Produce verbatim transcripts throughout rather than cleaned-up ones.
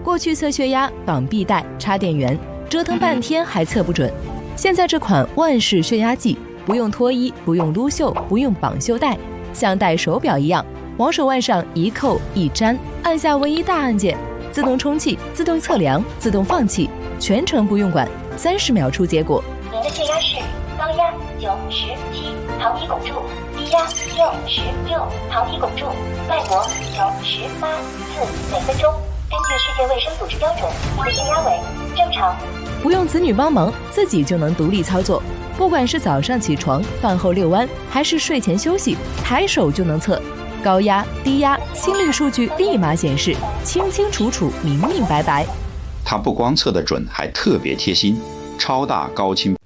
过去测血压绑臂带、插电源，折腾半天还测不准。现在这款万氏血压计，不用脱衣，不用撸袖，不用绑袖带，像戴手表一样，往手腕上一扣一粘，按下唯一大按键，自动充气、自动测量、自动放气，全程不用管，三十秒出结果。 您的血压是高压九十七，糖体汞柱；低压六十六，糖体汞柱；脉搏九十八次每分钟。根据世界卫生组织标准，您的血压为正常。 不用子女帮忙，自己就能独立操作。不管是早上起床、饭后遛弯，还是睡前休息，抬手就能测。高压、低压、心率数据立马显示，清清楚楚、明明白白。 它不光测得准，还特别贴心，超大高清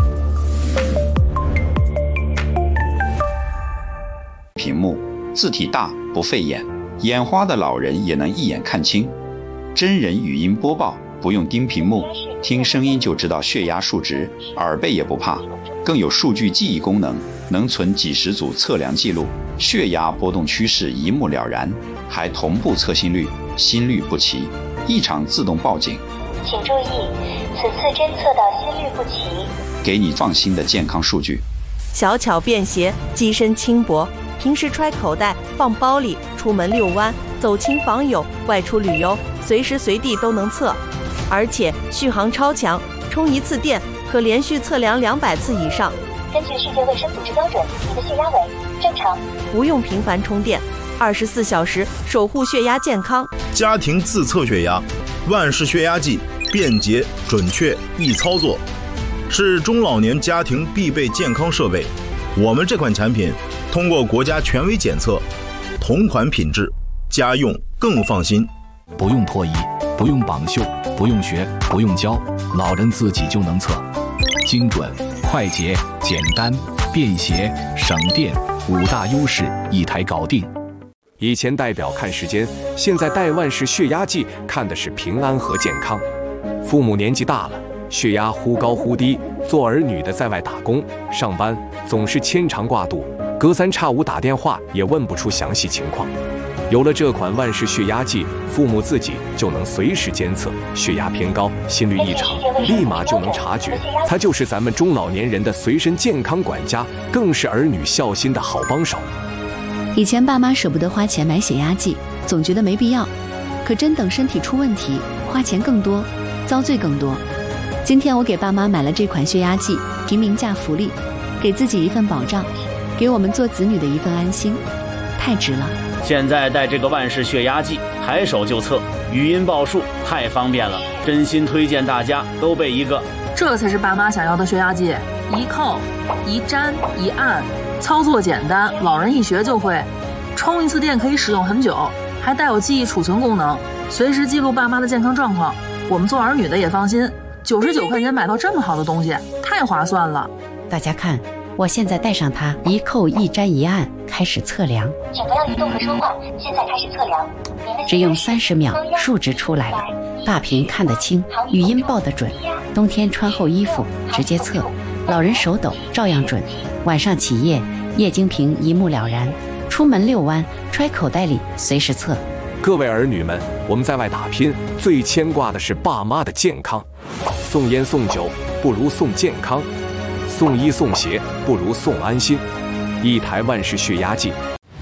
屏幕，字体大不费眼，眼花的老人也能一眼看清。真人语音播报，不用盯屏幕，听声音就知道血压数值，耳背也不怕。更有数据记忆功能，能存几十组测量记录，血压波动趋势一目了然，还同步测心率，心率不齐，异常自动报警。 请注意，此次侦测到心率不齐， 给你放心的健康数据。 小巧便携，机身轻薄，平时揣口袋、放包里，出门遛弯、走亲访友、外出旅游，随时随地都能测。而且续航超强，充一次电可连续测量两百次以上。 根据世界卫生组织标准，你的血压为正常， 不用频繁充电，二十四小时守护血压健康。 家庭自测血压，万氏血压计，便捷、准确、易操作，是中老年家庭必备健康设备。我们这款产品通过国家权威检测，同款品质，家用更放心。 不用脱衣，不用绑袖，不用学，不用教，老人自己就能测，精准、快捷、简单、便携、省电，五大优势一台搞定。 以前戴表看时间，现在戴万氏血压计看的是平安和健康。父母年纪大了，血压忽高忽低，做儿女的在外打工上班，总是牵肠挂肚，隔三差五打电话也问不出详细情况。有了这款万氏血压计，父母自己就能随时监测血压偏高、心率异常，立马就能察觉。它就是咱们中老年人的随身健康管家，更是儿女孝心的好帮手。 以前爸妈舍不得花钱买血压计，总觉得没必要，可真等身体出问题，花钱更多，遭罪更多。今天我给爸妈买了这款血压计，平民价福利，给自己一份保障，给我们做子女的一份安心，太值了。 现在带这个万氏血压计，抬手就测，语音报数，太方便了，真心推荐大家都备一个。 这才是爸妈想要的血压计，一扣、一粘、一按，操作简单，老人一学就会。充一次电可以使用很久，还带有记忆储存功能，随时记录爸妈的健康状况。我们做儿女的也放心，九十九块钱买到这么好的东西，太划算了。 大家看，我现在带上它，一扣一粘一按，开始测量。 请不要移动和说话，现在开始测量。 只用三十秒，数值出来了，大屏看得清，语音报得准。冬天穿厚衣服直接测，老人手抖照样准。晚上起夜，液晶屏一目了然。出门遛弯，揣口袋里随时测。 各位儿女们，我们在外打拼，最牵挂的是爸妈的健康。送烟送酒不如送健康，送衣送鞋不如送安心。一台万氏血压计，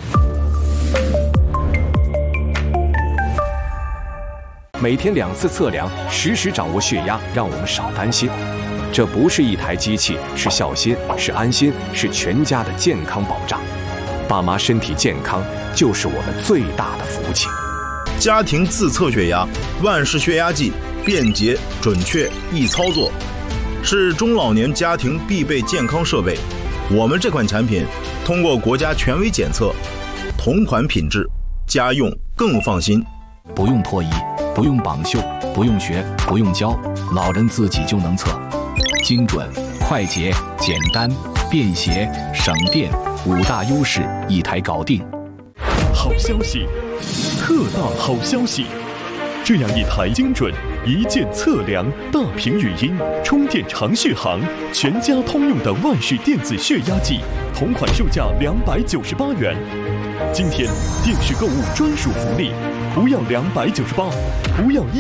每天两次测量，实时掌握血压，让我们少担心。这不是一台机器，是孝心，是安心，是全家的健康保障。爸妈身体健康，就是我们最大的福气。 家庭自测血压，万氏血压计，便捷、准确、易操作，是中老年家庭必备健康设备。我们这款产品通过国家权威检测，同款品质，家用更放心。 不用脱衣，不用绑袖，不用学，不用教，老人自己就能测，精准、快捷、简单、便携、省电，五大优势一台搞定。 好消息，特大好消息！这样一台精准、一键测量、大屏语音、充电长续航、全家通用的万氏电子血压计，同款售价两百九十八元。今天电视购物专属福利，不要两百九十八，不要一。